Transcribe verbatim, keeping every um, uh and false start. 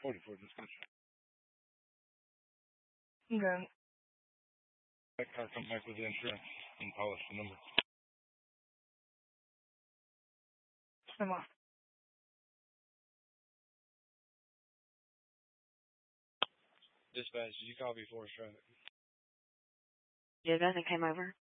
forty-four dispatch. Okay. That car come back with the insurance and policy number. Come on. Dispatch, did you call before traffic? Yeah, nothing came over.